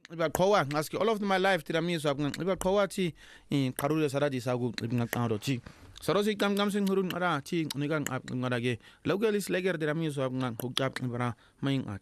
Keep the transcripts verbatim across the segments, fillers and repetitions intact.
ibaqhawa ngaski all of my life tiramiso ibaqhawa thi iqharule saradi saku ngaqaro thi Sarosi kam kam sing hurun ara thi nikan ngara ke local is leger tiramiso ngang hukap ibara maing at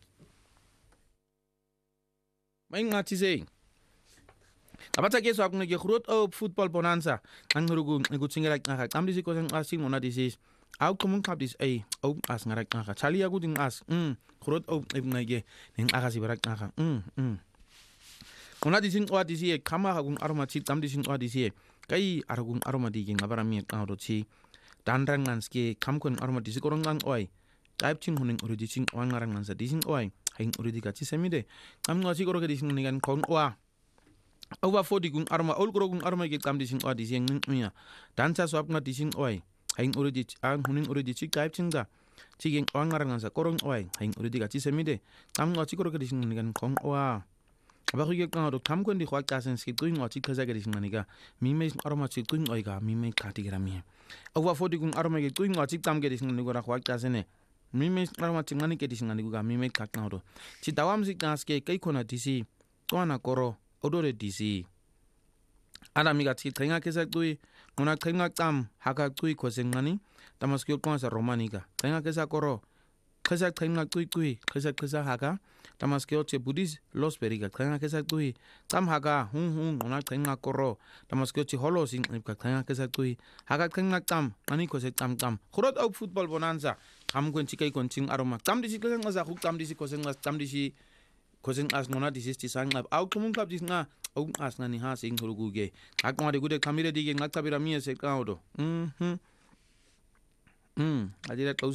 maing at say Abata ke so akune ke grot op football bonanza ang hurugu ngutsingira ngaka kamdisi ko sang asing mona disease au kumun kap dis ay au as ngara ngaka chali aku ding as mm grot op ibnage ning akasi barak ngaka mm mm Mona disin kwa disi kama hagung aroma chi kamdisin kwa disi kai aragung aroma digi ngabara mi ngaro chi danrang nanske kamkon aroma disi korong ngang oi type chin huning uridi chin wangarang nansa disin oi haing uridi ka chi semide kam ngasi koro ke disin ningan kong wa Over forty gung arma ol koro gung arma ke kam dising oi dising nya dansa swap nga dising oi haing uridi ang huning uridi chi type chinga chigeng wangarang nansa korong oi haing uridi ka chi semide kam ngasi koro ke dising ningan kong wa Aba ke ka ro kam kon di khwa ka sen skip tuing ochi khaza ke dising maniga mi me arma chi tuing oi ga mi me khati gra mi Over forty gung arma ke tuing ochi kam ke dising ni gora khwa ka sen ne mi me arma chingani ke dising ni ga mi me khak na ro chi dawam si kas ke kai khona disi to na koro odore disi Ana mi ga chi thenga ke sa tui ngona thenga kam haka tui khosengani tamaskyo ko sa romanika thenga ke sa koro khasa thenga tui tui khasa khasa haka tamaskyo che buddhist los periga thenga ke sa tui tam haka hun hun ngona thenga koro tamaskyo che holo sing ka thenga ke sa tui haka thenga kam ani ko se tam tam khurot op football bonanza kam kon chikai kon ching aroma tam disi ka ngasa hu tam disi ko se ngas tam disi Kosen as nona disisti sang ab au kumun kap dis nga au as ngani ha sing huruguge ak ma de gude kamire dige ngakta bira mi se kaudo mhm mm adira